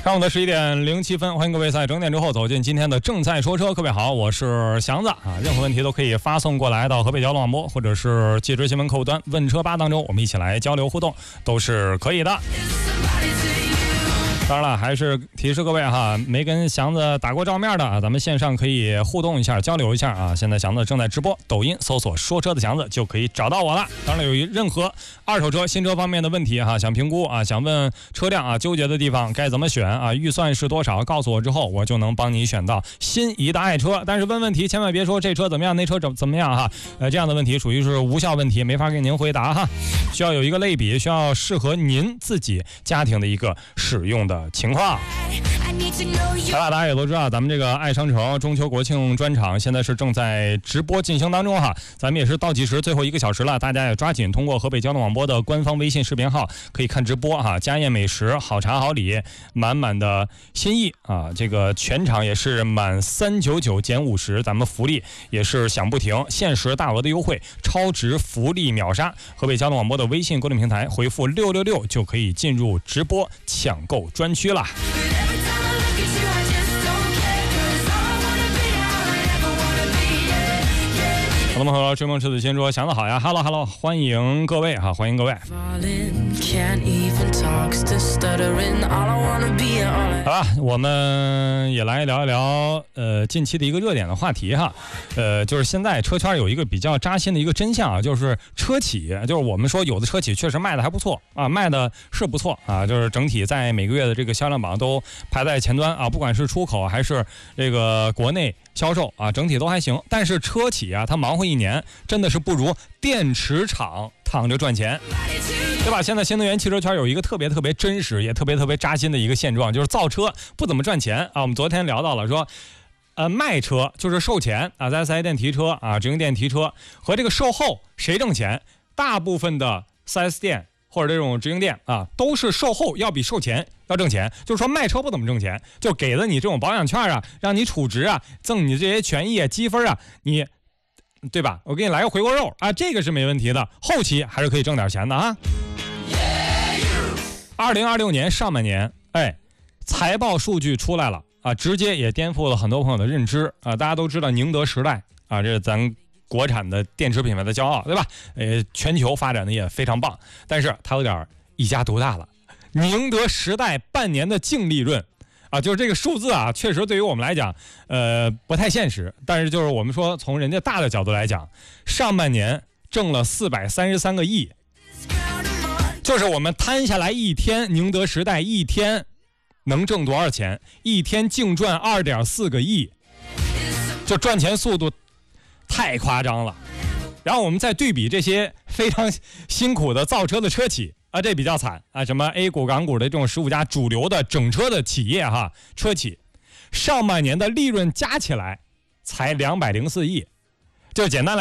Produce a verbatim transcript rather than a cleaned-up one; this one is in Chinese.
上午的十一点零七分，欢迎各位在整点之后走进今天的正在说车。各位好，我是祥子啊，任何问题都可以发送过来到河北交通广播，或者是记者新闻客户端问车吧当中，我们一起来交流互动，都是可以的。当然了，还是提示各位哈，没跟祥子打过照面的啊，咱们线上可以互动一下，交流一下啊。现在祥子正在直播，抖音搜索说车的祥子就可以找到我了。当然有任何二手车、新车方面的问题哈，想评估啊，想问车辆啊，纠结的地方该怎么选啊，预算是多少，告诉我之后，我就能帮你选到心仪的爱车。但是问问题千万别说这车怎么样，那车怎怎么样哈，呃，这样的问题属于是无效问题，没法给您回答哈。需要有一个类比，需要适合您自己家庭的一个使用的情况。好了，大家也都知道，咱们这个爱商城中秋国庆专场现在是正在直播进行当中哈，咱们也是倒计时最后一个小时了，大家也抓紧通过河北交通广播的官方微信视频号可以看直播哈，家宴美食，好茶好礼，满满的心意啊！这个全场也是满三九九减五十，咱们福利也是响不停，限时大额的优惠，超值福利秒杀！河北交通广播的微信公众平台回复六六六就可以进入直播抢购专区了。那么和追梦赤子先说，祥子好呀 ，Hello Hello， 欢迎各位哈，欢迎各位。好吧，我们也来聊一聊呃近期的一个热点的话题哈，呃就是现在车圈有一个比较扎心的一个真相啊，就是车企，就是我们说有的车企确实卖的还不错啊，卖的是不错啊，就是整体在每个月的这个销量榜都排在前端啊，不管是出口还是这个国内销售啊，整体都还行。但是车企啊，它忙活一年真的是不如电池厂躺着赚钱，对吧？现在新能源汽车圈有一个特别特别真实也特别特别扎心的一个现状，就是造车不怎么赚钱啊。我们昨天聊到了说呃，卖车就是售前啊，在四 S 店提车啊，直营店提车和这个售后谁挣钱？大部分的四 S 店或者这种直营店啊，都是售后要比售前要挣钱。就是说卖车不怎么挣钱，就给了你这种保养券啊，让你储值啊，赠你这些权益啊、积分啊，你对吧？我给你来个回锅肉啊，这个是没问题的，后期还是可以挣点钱的啊。二零二六年上半年，哎，财报数据出来了啊，直接也颠覆了很多朋友的认知啊。大家都知道宁德时代啊，这是咱国产的电池品牌的骄傲，对吧？呃，全球发展的也非常棒，但是它有点一家独大了。宁德时代半年的净利润啊，就是这个数字啊，确实对于我们来讲，呃，不太现实。但是就是我们说从人家大的角度来讲，上半年挣了四百三十三个亿，就是我们摊下来一天，宁德时代一天能挣多少钱？一天净赚二点四个亿，就赚钱速度太夸张了。然后我们再对比这些非常辛苦的造车的车企啊，这比较惨啊，什么 A 股港股的这种十五家主流的整车的企业哈，车企上半年的利润加起来才两百零四亿，就简单来